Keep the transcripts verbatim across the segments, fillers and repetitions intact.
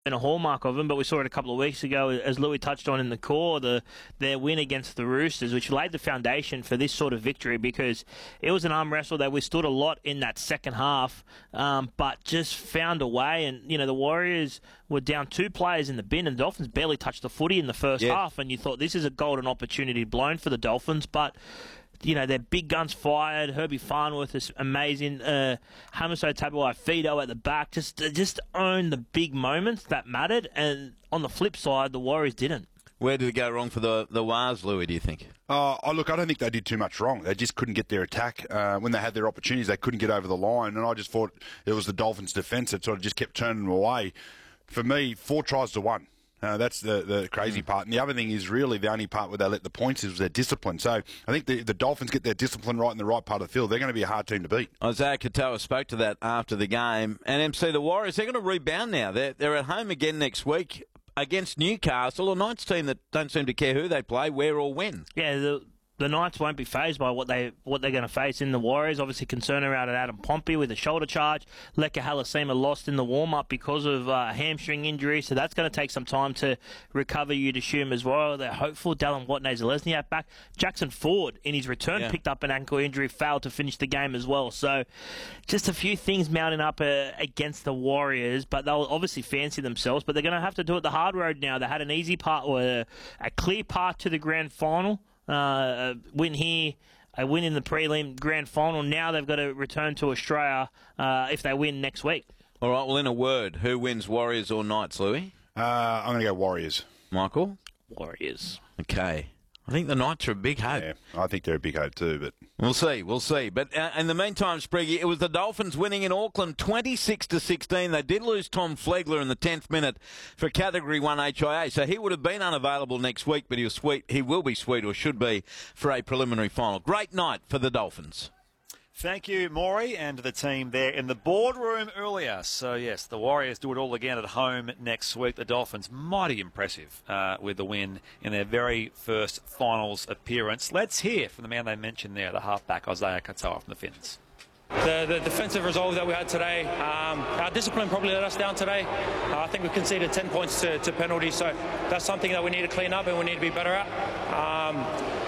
been a hallmark of them, but we saw it a couple of weeks ago, as Louis touched on in the core, the their win against the Roosters, which laid the foundation for this sort of victory, because it was an arm wrestle that withstood a lot in that second half, um, but just found a way. And, you know, the Warriors were down two players in the bin, and the Dolphins barely touched the footy in the first yeah. half, and you thought this is a golden opportunity blown for the Dolphins, but you know, their big guns fired. Herbie Farnworth is amazing. Uh, Hamiso Tabuai-Fidow at the back. Just just own the big moments that mattered. And on the flip side, the Warriors didn't. Where did it go wrong for the, the Wars, Louis, do you think? Uh, oh, look, I don't think they did too much wrong. They just couldn't get their attack. Uh, when they had their opportunities, they couldn't get over the line. And I just thought it was the Dolphins' defence that sort of just kept turning them away. For me, four tries to one. Uh, that's the, the crazy mm. part. And the other thing is really the only part where they let the points is their discipline. So I think the, the Dolphins get their discipline right in the right part of the field. They're going to be a hard team to beat. Isaiah Katoa spoke to that after the game. And M C, the Warriors, they're going to rebound now. They're, they're at home again next week against Newcastle, a Knights team that don't seem to care who they play, where or when. Yeah, the... The Knights won't be fazed by what, they, what they're going to face in the Warriors. Obviously, concern around Adam Pompey with a shoulder charge. Leka Halasima lost in the warm-up because of uh, a hamstring injury, so that's going to take some time to recover, you'd assume, as well. They're hopeful. Dallin Watney-Zelezniak back. Jackson Ford, in his return, yeah. picked up an ankle injury, failed to finish the game as well. So just a few things mounting up uh, against the Warriors, but they'll obviously fancy themselves, but they're going to have to do it the hard road now. They had an easy part, or a, a clear path to the grand final. Uh, a win here, a win in the prelim grand final. Now they've got to return to Australia uh, if they win next week. All right, well, in a word, who wins, Warriors or Knights, Louis? Uh, I'm going to go Warriors. Michael? Warriors. Okay. I think the Knights are a big hope. Yeah, I think they're a big hope too, but we'll see, we'll see. But uh, in the meantime, Spriggy, it was the Dolphins winning in Auckland twenty-six to sixteen. They did lose Tom Flegler in the tenth minute for Category one H I A, so he would have been unavailable next week, but he was sweet. He will be sweet, or should be, for a preliminary final. Great night for the Dolphins. Thank you, Maury, and the team there in the boardroom earlier. So, yes, the Warriors do it all again at home next week. The Dolphins, mighty impressive uh, with the win in their very first finals appearance. Let's hear from the man they mentioned there, the halfback, Isaiah Katoa from the Finns. The, the defensive resolve that we had today, um, our discipline probably let us down today. Uh, I think we conceded ten points to, to penalties, so that's something that we need to clean up and we need to be better at. Um,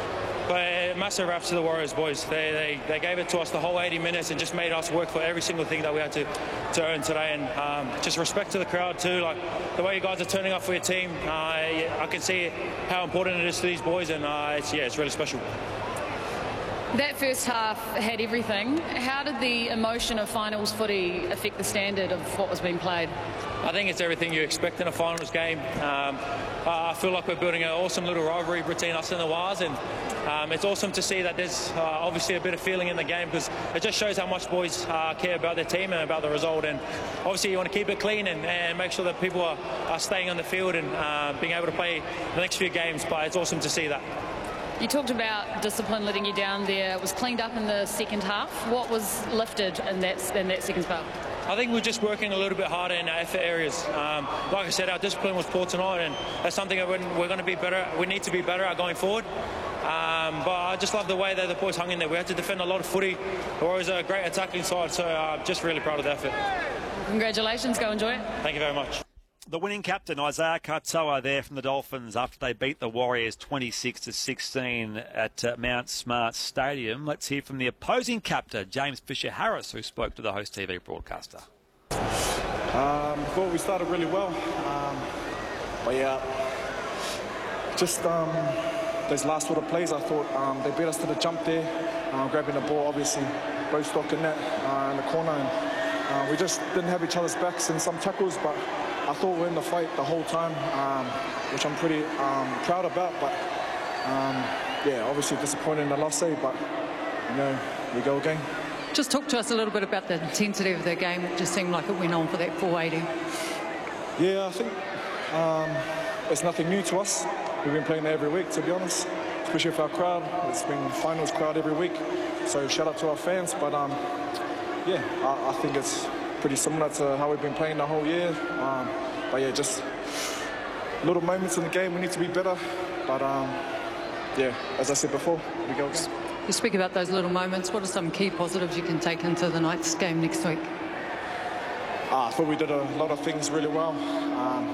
But massive raps to the Warriors, boys. They, they they gave it to us the whole eighty minutes and just made us work for every single thing that we had to, to earn today. And um, just respect to the crowd too. Like the way you guys are turning up for your team, uh, I can see how important it is to these boys, and uh, it's yeah, it's really special. That first half had everything. How did the emotion of finals footy affect the standard of what was being played? I think it's everything you expect in a finals game. Um, I feel like we're building an awesome little rivalry between us and the Wars, and um, it's awesome to see that there's uh, obviously a bit of feeling in the game, because it just shows how much boys uh, care about their team and about the result. And obviously you want to keep it clean and, and make sure that people are, are staying on the field and uh, being able to play the next few games, but it's awesome to see that. You talked about discipline letting you down there. It was cleaned up in the second half. What was lifted in that, in that second spell? I think we're just working a little bit harder in our effort areas. Um, like I said, our discipline was poor tonight, and that's something that we're, we're going to be better. We need to be better at going forward. Um, but I just love the way that the boys hung in there. We had to defend a lot of footy. The Warriors are a great attacking side, so I'm uh, just really proud of the effort. Congratulations. Go enjoy it. Thank you very much. The winning captain, Isaiah Katoa, there from the Dolphins after they beat the Warriors twenty-six to sixteen at uh, Mount Smart Stadium. Let's hear from the opposing captain, James Fisher-Harris, who spoke to the host T V broadcaster. Um, I thought we started really well. Um, but yeah, just um, those last sort of plays, I thought um, they beat us to the jump there, uh, grabbing the ball, obviously, both stock in net uh, in the corner. And uh, we just didn't have each other's backs in some tackles, but I thought we were in the fight the whole time, um, which I'm pretty um, proud about. But um, yeah, obviously disappointed in the loss, eh? But you know, we go again. Just talk to us a little bit about the intensity of the game. It just seemed like it went on for that four eighty. Yeah, I think um, it's nothing new to us. We've been playing there every week, to be honest, especially with our crowd. It's been finals crowd every week. So shout out to our fans. But um, yeah, I, I think it's pretty similar to how we've been playing the whole year. Um, but yeah, just little moments in the game we need to be better. But um, yeah, as I said before, we go again. You speak about those little moments. What are some key positives you can take into the Knights game next week? Uh, I thought we did a lot of things really well. Um,